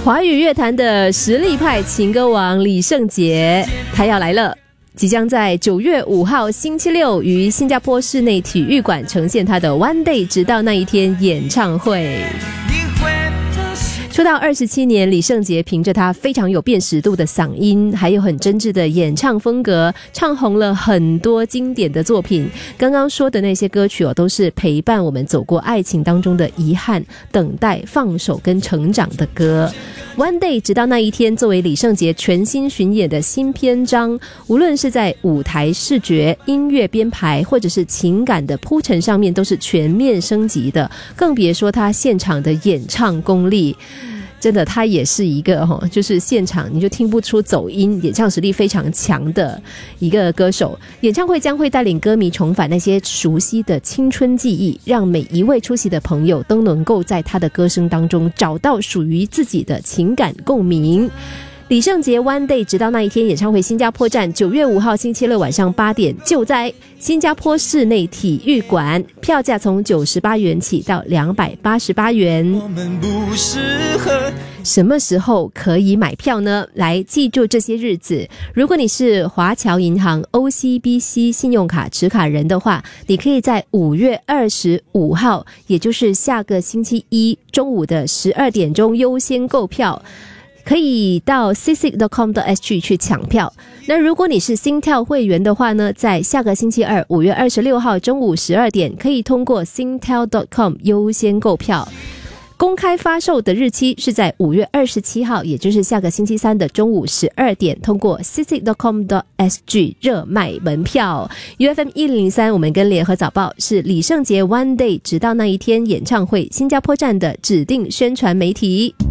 华语乐坛的实力派情歌王李圣杰，他要来了，即将在9月5号星期六于新加坡室内体育馆呈现他的 One Day 直到那一天演唱会。出道27年，李圣杰凭着他非常有辨识度的嗓音，还有很真挚的演唱风格，唱红了很多经典的作品。刚刚说的那些歌曲都是陪伴我们走过爱情当中的遗憾、等待、放手跟成长的歌。One Day 直到那一天作为李圣杰全新巡演的新篇章，无论是在舞台视觉、音乐编排或者是情感的铺陈上面都是全面升级的，更别说他现场的演唱功力。真的他也是一个就是现场你就听不出走音，演唱实力非常强的一个歌手。演唱会将会带领歌迷重返那些熟悉的青春记忆，让每一位出席的朋友都能够在他的歌声当中找到属于自己的情感共鸣。李圣杰 One Day 直到那一天演唱会新加坡站9月5号星期六晚上8点，就在新加坡室内体育馆，票价从98元起到288元。我们不适合。什么时候可以买票呢？来记住这些日子，如果你是华侨银行 OCBC 信用卡持卡人的话，你可以在5月25号，也就是下个星期一中午的12点钟优先购票，可以到 csic.com.sg 去抢票。那如果你是心跳会员的话呢，在下个星期二5月26号中午12点可以通过 Singtel.com 优先购票。公开发售的日期是在5月27号，也就是下个星期三的中午12点，通过 csic.com.sg 热卖门票。 UFM 103，我们跟联合早报是李圣杰 One Day 直到那一天演唱会新加坡站的指定宣传媒体。